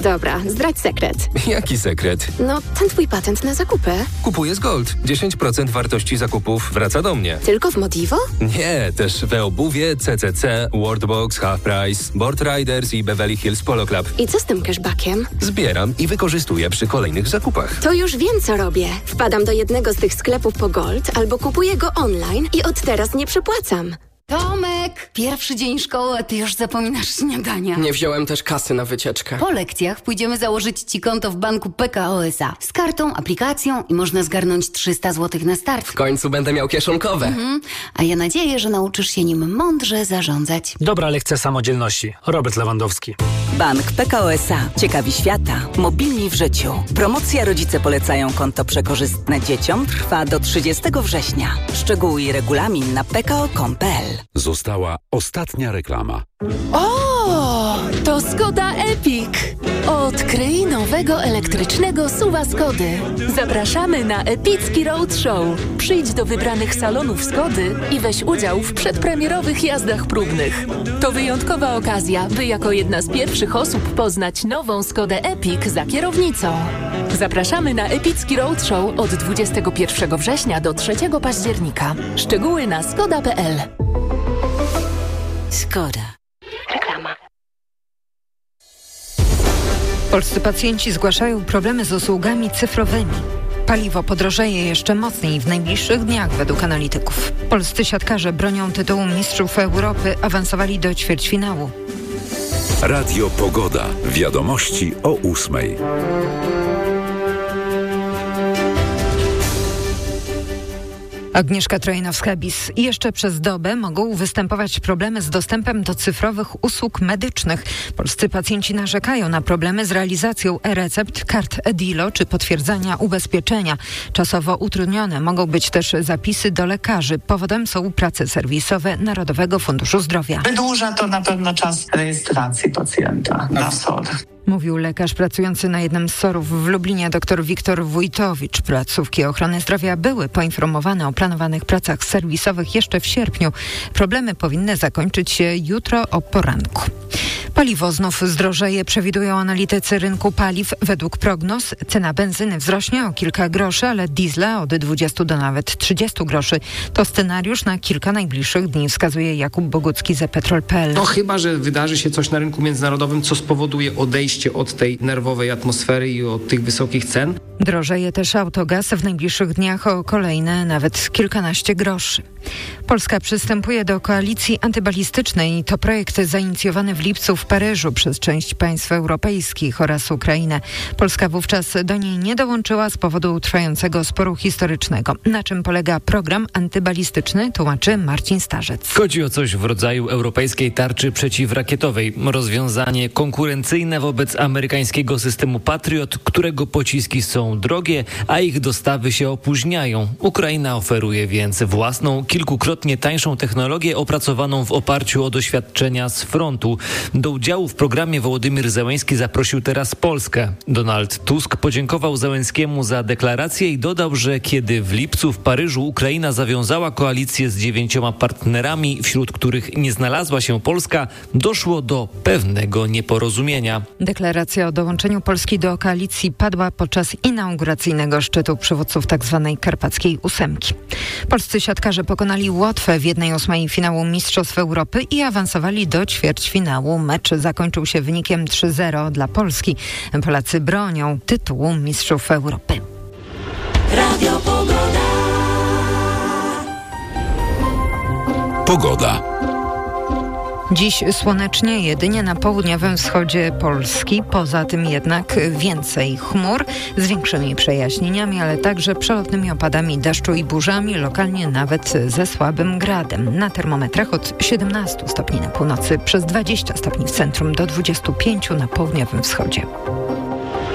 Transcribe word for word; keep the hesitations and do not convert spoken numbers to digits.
Dobra, zdradź sekret. Jaki sekret? No, ten twój patent na zakupy. Kupuję z Gold. dziesięć procent wartości zakupów wraca do mnie. Tylko w Modivo? Nie, też w e-obuwie, C C C, Worldbox, Half Price, Board Riders i Beverly Hills Polo Club. I co z tym cashbackiem? Zbieram i wykorzystuję przy kolejnych zakupach. To już wiem, co robię. Wpadam do jednego z tych sklepów po Gold albo kupuję go online i od teraz nie przepłacam. Tomek, pierwszy dzień szkoły, a ty już zapominasz śniadania. Nie wziąłem też kasy na wycieczkę. Po lekcjach pójdziemy założyć ci konto w banku P K O S A. Z kartą, aplikacją i można zgarnąć trzysta złotych na start. W końcu będę miał kieszonkowe. Mhm. A ja nadzieję, że nauczysz się nim mądrze zarządzać. Dobra lekcja samodzielności. Robert Lewandowski. Bank P K O S A. Ciekawi świata. Mobilni w życiu. Promocja Rodzice polecają konto przekorzystne dzieciom trwa do trzydziestego września. Szczegóły i regulamin na p k o kropka com kropka p l. Została ostatnia reklama. O, to Skoda Epic. Odkryj nowego elektrycznego suwa Skody. Zapraszamy na epicki roadshow. Przyjdź do wybranych salonów Skody i weź udział w przedpremierowych jazdach próbnych. To wyjątkowa okazja, by jako jedna z pierwszych osób poznać nową Skodę Epic za kierownicą. Zapraszamy na epicki roadshow od dwudziestego pierwszego września do trzeciego października. Szczegóły na skoda kropka p l. Skoda. Reklama. Polscy pacjenci zgłaszają problemy z usługami cyfrowymi. Paliwo podrożeje jeszcze mocniej w najbliższych dniach według analityków. Polscy siatkarze bronią tytułu mistrzów Europy, awansowali do ćwierćfinału. Radio Pogoda. Wiadomości o ósmej. Agnieszka Trojnowska-Bis. Jeszcze przez dobę mogą występować problemy z dostępem do cyfrowych usług medycznych. Polscy pacjenci narzekają na problemy z realizacją e-recept, kart e-Dilo czy potwierdzania ubezpieczenia. Czasowo utrudnione mogą być też zapisy do lekarzy. Powodem są prace serwisowe Narodowego Funduszu Zdrowia. Wydłuża to na pewno czas rejestracji pacjenta na S O R. Mówił lekarz pracujący na jednym z sorów w Lublinie dr Wiktor Wójtowicz. Placówki ochrony zdrowia były poinformowane o planowanych pracach serwisowych jeszcze w sierpniu. Problemy powinny zakończyć się jutro o poranku. Paliwo znów zdrożeje, przewidują analitycy rynku paliw. Według prognoz cena benzyny wzrośnie o kilka groszy, ale diesla od dwudziestu do nawet trzydziestu groszy. To scenariusz na kilka najbliższych dni, wskazuje Jakub Bogucki z petrol kropka p l. No chyba, że wydarzy się coś na rynku międzynarodowym, co spowoduje odejście od tej nerwowej atmosfery i od tych wysokich cen. Drożeje też autogaz w najbliższych dniach o kolejne nawet kilkanaście groszy. Polska przystępuje do koalicji antybalistycznej. To projekt zainicjowany w lipcu w Paryżu przez część państw europejskich oraz Ukrainę. Polska wówczas do niej nie dołączyła z powodu trwającego sporu historycznego. Na czym polega program antybalistyczny, tłumaczy Marcin Starzec. Chodzi o coś w rodzaju europejskiej tarczy przeciwrakietowej. Rozwiązanie konkurencyjne wobec amerykańskiego systemu Patriot, którego pociski są drogie, a ich dostawy się opóźniają. Ukraina oferuje więc własną, kilkukrotnie tańszą technologię opracowaną w oparciu o doświadczenia z frontu. Do udziału w programie Wołodymyr Zełenski zaprosił teraz Polskę. Donald Tusk podziękował Zełenskiemu za deklarację i dodał, że kiedy w lipcu w Paryżu Ukraina zawiązała koalicję z dziewięcioma partnerami, wśród których nie znalazła się Polska, doszło do pewnego nieporozumienia. Deklaracja o dołączeniu Polski do koalicji padła podczas inauguracyjnego szczytu przywódców tzw. Karpackiej Ósemki. Polscy siatkarze pokonali Łotwę w jednej ósmej finału Mistrzostw Europy i awansowali do ćwierćfinału. Mecz zakończył się wynikiem trzy zero dla Polski. Polacy bronią tytułu Mistrzów Europy. Radio Pogoda. Pogoda. Dziś słonecznie jedynie na południowym wschodzie Polski. Poza tym jednak więcej chmur z większymi przejaśnieniami, ale także przelotnymi opadami deszczu i burzami, lokalnie nawet ze słabym gradem. Na termometrach od siedemnastu stopni na północy, przez dwadzieścia stopni w centrum do dwudziestu pięciu na południowym wschodzie.